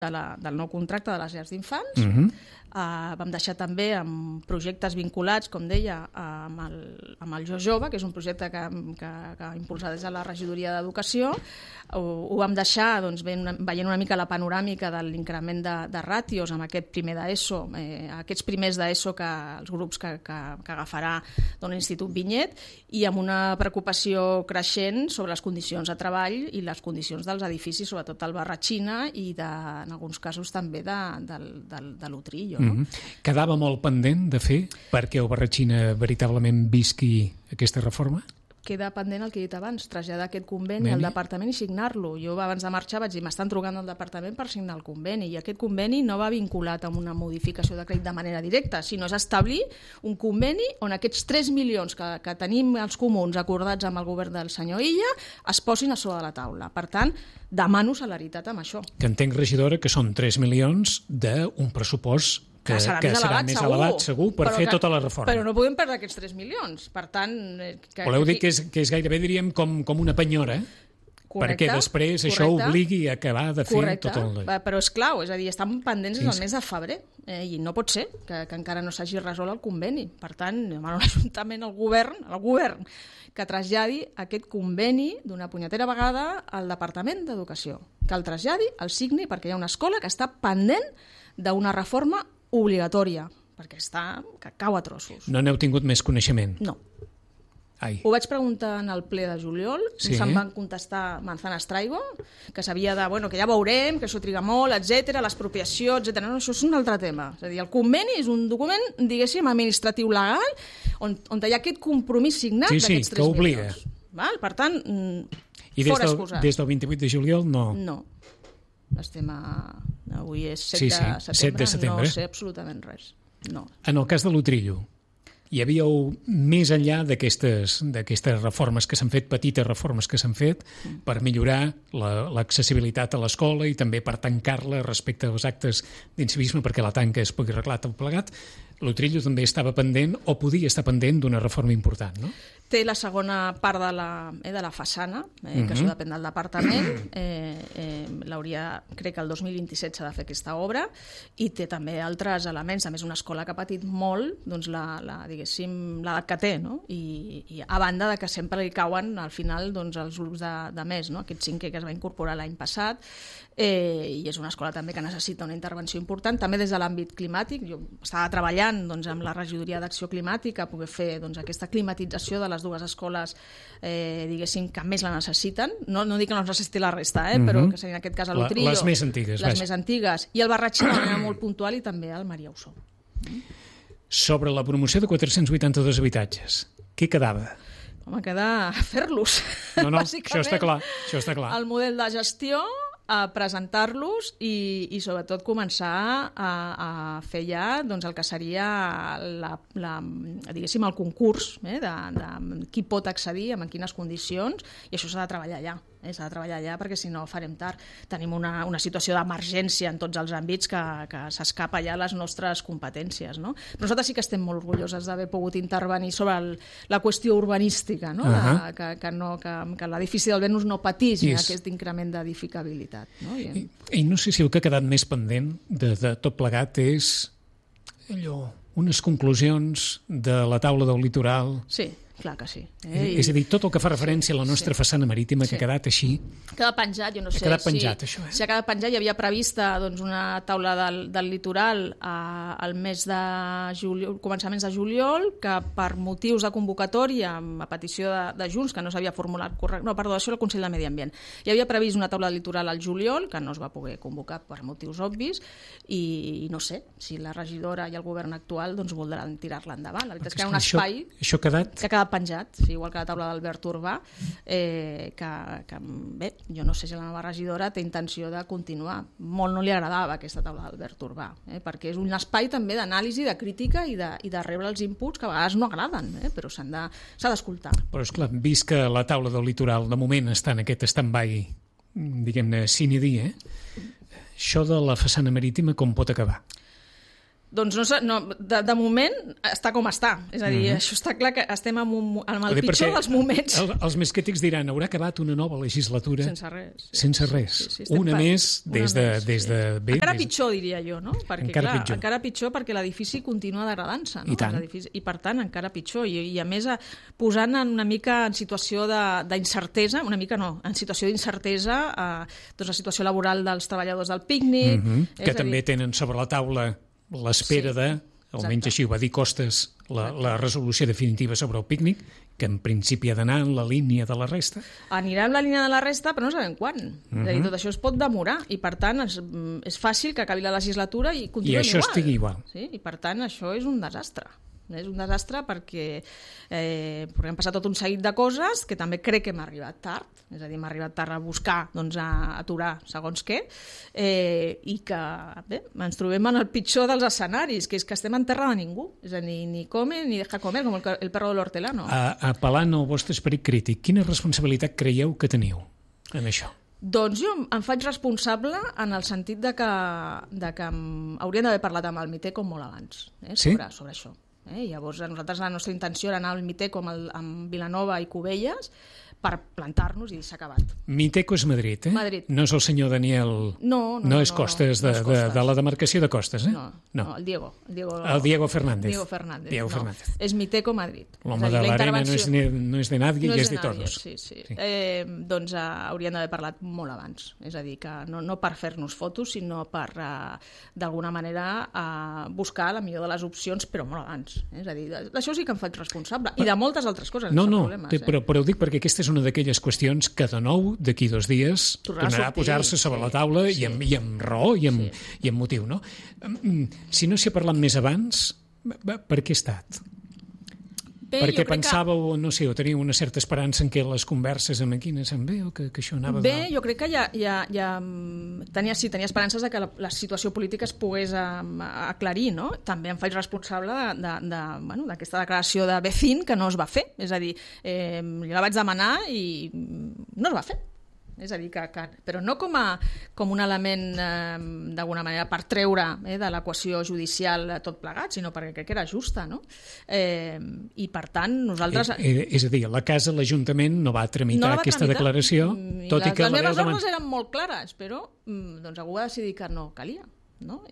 del nou contracte de les llars d'infants. Vam deixar també amb projectes vinculats, com deia, amb el Jo Jove, que és un projecte que ha impulsat des de la Regidoria d'Educació. Ho vam deixar veient una mica la panoràmica de l'increment de ràtios amb aquest primer d'ESO, aquests primers d'ESO, els grups que agafarà l'Institut Vinyet, i amb una preocupació creixent sobre les condicions de treball i les condicions dels edificis, sobretot del Barratxina i en alguns casos també de l'Utrillo. Quedava molt pendent de fer perquè el Barratxina veritablement visqui aquesta reforma? Queda pendent el que he dit abans, traslladar aquest conveni al departament i signar-lo. Jo abans de marxar vaig dir, m'estan trucant al departament per signar el conveni, i aquest conveni no va vinculat amb una modificació de crèdit de manera directa, sinó és establir un conveni on aquests 3 milions que tenim els comuns acordats amb el govern del senyor Illa es posin a sobre de la taula. Per tant, demano celeritat amb això. Que entenc, regidora, que són 3 milions d'un pressupost que serà més elevat, segur, per fer tota la reforma. Però no podem perdre aquests 3 milions. Per tant... Voleu dir que és gairebé, diríem, com una penyora, perquè després això obligui a acabar de fer tot el... Però és clau, és a dir, estan pendents des del mes de febrer, i no pot ser que encara no s'hagi resolt el conveni. Per tant, demano a l'Ajuntament, al govern, que traslladi aquest conveni d'una punyetera vegada al Departament d'Educació, que el traslladi, el signi, perquè hi ha una escola que està pendent d'una reforma obligatòria, perquè que cau a trossos. No n'heu tingut més coneixement? No. Ai. Ho vaig preguntar en el ple de juliol, se'm van contestar manzanas traigo, que s'havia de, que ja veurem, que això triga molt, etc, l'expropiació, etc. No, això és un altre tema. És a dir, el conveni és un document, diguéssim, administratiu legal, on hi ha aquest compromís signat d'aquests 3 milions. Per tant, fora excusat. I des del 28 de juliol no? No. Avui és 7 de setembre, no sé absolutament res. No. En el cas de l'Utrillo, hi havia, més enllà d'aquestes reformes que s'han fet, petites reformes que s'han fet, per millorar l'accessibilitat a l'escola i també per tancar-la respecte als actes d'incivisme, perquè la tanca es pugui arreglar tot plegat, l'Utrillo també estava pendent, o podia estar pendent, d'una reforma important, no? Té la segona part de la façana, que això depèn del departament. Crec que el 2027 s'ha de fer aquesta obra, i té també altres elements. A més, una escola que ha patit molt, diguéssim, l'edat que té, no? I a banda de que sempre li cauen al final els grups de més, no? Aquest 5è que es va incorporar l'any passat, i és una escola també que necessita una intervenció important, també des de l'àmbit climàtic. Jo estava treballant amb la Regidoria d'Acció Climàtica a poder fer aquesta climatització de les dues escoles, diguéssim, que més la necessiten. No dic que no necessiti la resta, però que seria en aquest cas a l'Utrillo. Les més antigues. Les més antigues. I el Barratxina de manera molt puntual, i també al Maria Ossó. Sobre la promoció de 482 habitatges, què quedava? Home, queda fer-los. No, això està clar. El model de gestió, a presentar-los i sobretot començar a fer ja el que seria diguéssim el concurs de qui pot accedir, en quines condicions, i això s'ha de treballar allà. S'ha de treballar allà perquè si no farem tard. Tenim una situació d'emergència en tots els àmbits que s'escapa ja a les nostres competències, no? Però nosaltres sí que estem molt orgulloses d'haver pogut intervenir sobre la qüestió urbanística, no? Que l'edifici del Venus no patís aquest increment d'edificabilitat. I no sé si el que ha quedat més pendent de tot plegat és unes conclusions de la taula del litoral. Sí, clar que sí. És a dir, tot el que fa referència a la nostra façana marítima que ha quedat així... Ha quedat penjat, jo no sé si ha quedat penjat. Hi havia prevista una taula del litoral al mes de juliol, començaments de juliol, que per motius de convocatòria, a petició de Junts, que no s'havia formulat correcte... No, perdó, això era el Consell de Medi Ambient. Hi havia previst una taula del litoral al juliol, que no es va poder convocar per motius obvis, i no sé si la regidora i el govern actual voldran tirar-la endavant. La veritat és que hi ha un espai que ha quedat penjat, igual que la taula d'Albert Urbà, que bé, jo no sé si la nova regidora té intenció de continuar. Molt no li agradava aquesta taula d'Albert Urbà, perquè és un espai també d'anàlisi, de crítica i de rebre els inputs que a vegades no agraden, però s'ha d'escoltar. Però és clar, vist que la taula del litoral de moment està en aquest stand-by, diguem-ne, sine die, això de la façana marítima com pot acabar? Doncs de moment està com està. És a dir, això està clar que estem amb el pitjor dels moments. Els més crítics diran, haurà acabat una nova legislatura sense res. Sense res. Una més des de... Encara pitjor, diria jo, no? Perquè, encara pitjor perquè l'edifici continua degradant-se. No? I per tant, encara pitjor. I a més, posant una mica en situació d'incertesa, una mica no, en situació d'incertesa la situació laboral dels treballadors del pícnic... Que també tenen sobre la taula l'espera de, almenys així ho va dir Costes, la resolució definitiva sobre el pícnic, que en principi ha d'anar en la línia de la resta. Anirà en la línia de la resta, però no sabem quan. És a dir, tot això es pot demorar, i per tant és fàcil que acabi la legislatura i continuï igual. I això estigui igual. Sí? I per tant això és un desastre. És un desastre perquè hem passat tot un seguit de coses que també crec que hem arribat tard, és a dir, hem arribat tard a buscar, doncs, a aturar segons què, i que ens trobem en el pitjor dels escenaris, que és que estem en terra de ningú, és a dir, ni come ni deja comer, com el perro de l'hortelano. Apel·lant al vostre esperit crític, quina responsabilitat creieu que teniu en això? Doncs jo em faig responsable en el sentit de que hauríem d'haver parlat amb el Miteco molt abans sobre això. Llavors, nosaltres la nostra intenció era anar al Miteco amb Vilanova i Cubelles per plantar-nos i s'ha acabat. Miteco és Madrid, eh? Madrid. No és el senyor Daniel... No és Costes, de la demarcació de Costes, eh? No, el Diego. El Diego Fernández. Diego Fernández. És Miteco Madrid. L'home de l'arena no és de nadie i és de todos. Sí. Doncs hauríem d'haver parlat molt abans. És a dir, que no per fer-nos fotos, sinó per, d'alguna manera, buscar la millor de les opcions, però molt abans. És a dir, d'això sí que em faig responsable. I de moltes altres coses. Però ho dic perquè aquesta és una d'aquelles qüestions que de nou, d'aquí 2 dies, tornarà a posar-se sobre la taula i amb raó i amb motiu, no? Si no s'hi ha parlat més abans, per què ha estat? Perquè pensàveu, no sé, o teniu una certa esperança en què les converses amb aquí anaven bé o que això anava... Bé, jo crec que tenia esperances de que la situació política es pogués aclarir, no? També em faig responsable d'aquesta declaració de Becín que no es va fer. És a dir, jo la vaig demanar i no es va fer. És a dir, però no com un element, d'alguna manera, per treure de l'equació judicial tot plegat, sinó perquè crec que era justa, no? I, per tant, nosaltres... És a dir, a la casa l'Ajuntament no va tramitar aquesta declaració, tot i que... Les meves ordres eren molt clares, però algú va decidir que no calia, no?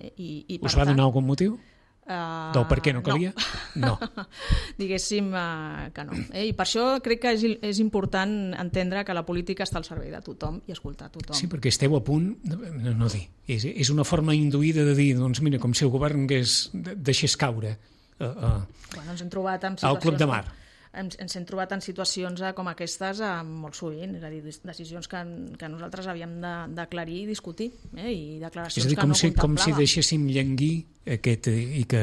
Us va donar algun motiu? Del per què no calia? No. Diguéssim que no. I per això crec que és important entendre que la política està al servei de tothom i escoltar tothom. Sí, perquè esteu a punt, no dir, és una forma induïda de dir, doncs mira, com si el govern deixés caure ens hem trobat amb al Club de Mar. Ens hem trobat en situacions com aquestes molt sovint, és a dir, decisions que nosaltres havíem d'aclarir i discutir, i declaracions que no contemplava. És a dir, com si deixéssim llenguir aquest i que...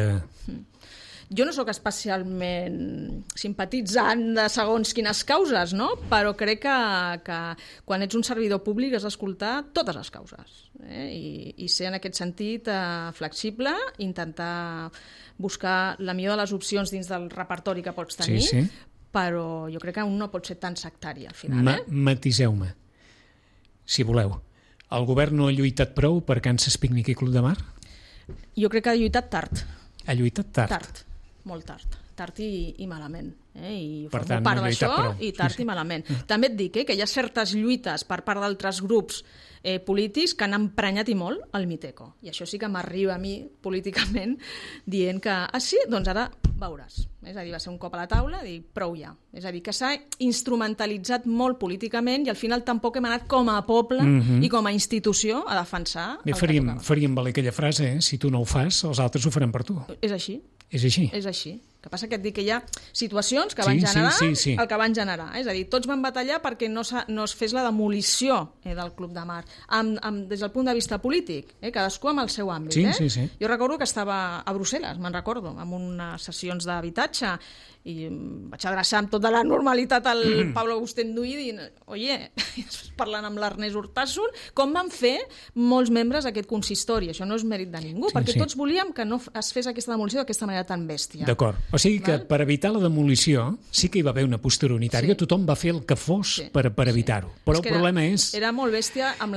Jo no sóc especialment simpatitzant de segons quines causes, no? Però crec que quan ets un servidor públic has d'escoltar totes les causes, i ser en aquest sentit flexible, intentar buscar la millor de les opcions dins del repertori que pots tenir, però jo crec que un no pot ser tan sectari al final. Matiseu-me, si voleu. El govern no ha lluitat prou per Kansas Pícnic i Club de Mar? Jo crec que ha lluitat tard. Ha lluitat tard? Tard, molt tard. Tard i malament. I per tant, part d'això, i tard i malament. També et dic que hi ha certes lluites per part d'altres grups polítics que han emprenyat i molt el Miteco. I això sí que m'arriba a mi políticament dient que, sí, doncs ara veuràs. És a dir, va ser un cop a la taula i dir, prou ja. És a dir, que s'ha instrumentalitzat molt políticament i al final tampoc hem anat com a poble i com a institució a defensar el que tocava. Faríem valer aquella frase, si tu no ho fas, els altres ho faran per tu. És així. És així. És així. El que passa que et dic que hi ha situacions que van generar el que van generar. És a dir, tots van batallar perquè no es fes la demolició del Club de Mar, des del punt de vista polític, cadascú amb el seu àmbit. Sí. Jo recordo que estava a Brussel·les, me'n recordo, amb unes sessions d'habitatge, i vaig adreçar amb tota la normalitat al Pablo Bustenduy dient, oye, parlant amb l'Ernest Urtasun, com van fer molts membres d'aquest consistori. Això no és mèrit de ningú, perquè tots volíem que no es fes aquesta demolició d'aquesta manera tan bèstia. D'acord. O sigui que per evitar la demolició sí que hi va haver una postura unitària, tothom va fer el que fos per evitar-ho. Però el problema és... Era molt bèstia amb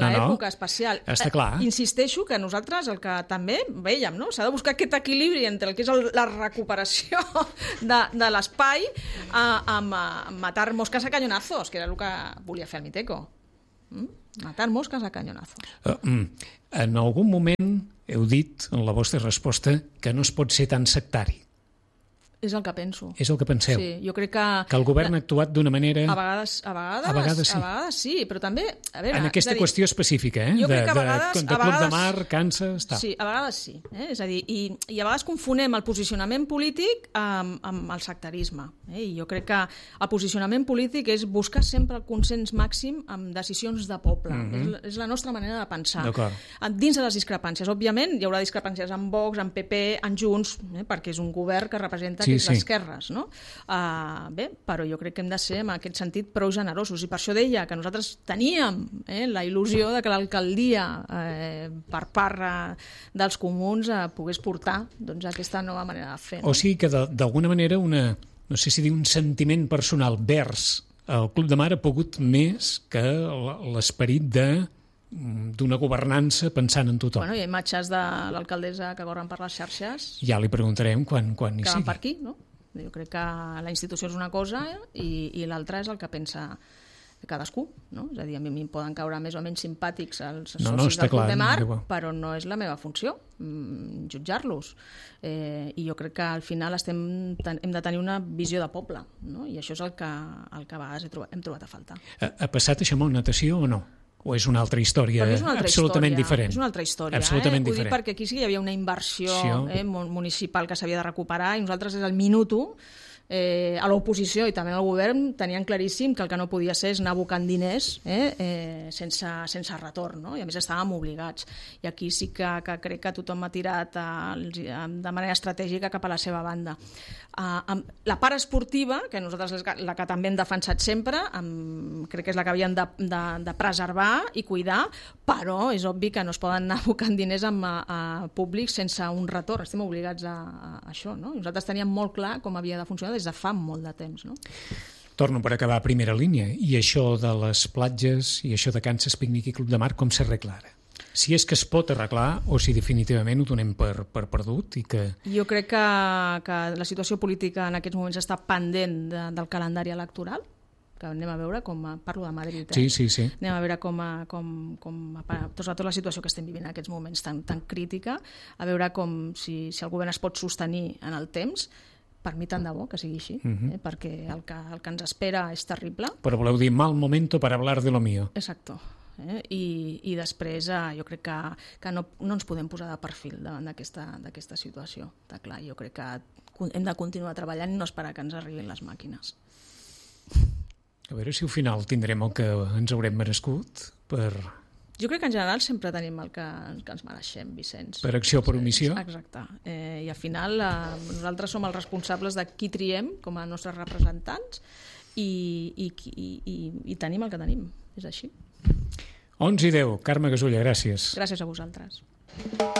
una època especial. Està clar. Insisteixo que nosaltres el que també veiem, no? S'ha de buscar aquest equilibri entre el que és la recuperació de l'espai amb matar mosques a canyonazos, que era el que volia fer el Miteco. Matar mosques a canyonazos. En algun moment heu dit en la vostra resposta que no es pot ser tan sectari. És el que penso. És el que penseu. Sí, jo crec que el govern ha actuat d'una manera... A vegades sí, però també... A veure, en aquesta qüestió específica, jo crec que a vegades... de Club de Mar, Kansas... Tal. Sí, a vegades sí. És a dir, i a vegades confonem el posicionament polític amb el sectarisme. I jo crec que el posicionament polític és buscar sempre el consens màxim amb decisions de poble. És la nostra manera de pensar. Dins de les discrepàncies. Òbviament, hi haurà discrepàncies amb Vox, amb PP, amb Junts, perquè és un govern que representa les esquerres, no? Bé, però jo crec que hem de ser, en aquest sentit, prou generosos. I per això deia que nosaltres teníem la il·lusió de que l'alcaldia per part dels comuns pogués portar aquesta nova manera de fer. O sigui que d'alguna manera no sé si dir un sentiment personal vers el Club de Mar ha pogut més que l'esperit d'una governança pensant en tothom. Hi ha imatges de l'alcaldessa que corren per les xarxes. Ja li preguntarem quan hi sigui. Que van per aquí, no? Jo crec que la institució és una cosa i l'altra és el que pensa cadascú, no? És a dir, a mi em poden caure més o menys simpàtics els socis del Club de Mar, però no és la meva funció jutjar-los. I jo crec que al final hem de tenir una visió de poble, no? I això és el que a vegades hem trobat a faltar. Ha passat això amb el natació o no? O és una altra història absolutament diferent? És una altra història. Absolutament diferent. Ho dic perquè aquí sí que hi havia una inversió municipal que s'havia de recuperar i nosaltres és el minut 1. A l'oposició i també al govern tenien claríssim que el que no podia ser és anar abocant diners sense retorn, no? I a més estàvem obligats. I aquí sí que crec que tothom ha tirat de manera estratègica cap a la seva banda. La part esportiva, que nosaltres és la que també hem defensat sempre, crec que és la que havíem de preservar i cuidar, però és obvi que no es poden anar abocant diners públics sense un retorn. Estem obligats a això, no? Nosaltres teníem molt clar com havia de funcionar des de fa molt de temps, no? Torno per acabar a primera línia. I això de les platges i això de Kansas Picnic i Club de Mar, com s'arregla ara? Si és que es pot arreglar o si definitivament ho donem per perdut i que... Jo crec que la situació política en aquests moments està pendent del calendari electoral, que anem a veure parlo de Madrid, Sí. Anem a veure tota la situació que estem vivint en aquests moments tan crítica, a veure si el govern es pot sostenir en el temps. Per mi tant de bo que sigui així, perquè el que ens espera és terrible. Però voleu dir mal momento para hablar de lo mío. Exacto. I després jo crec que no ens podem posar de perfil davant d'aquesta situació. Està clar, jo crec que hem de continuar treballant i no esperar que ens arribin les màquines. A veure si al final tindrem el que ens haurem merescut per... Jo crec que en general sempre tenim el que ens mereixem, Vicenç. Per acció o per omissió? Exacte. I al final nosaltres som els responsables de qui triem com a nostres representants i tenim el que tenim. És així. 11:10. Carme Gasulla, gràcies. Gràcies a vosaltres.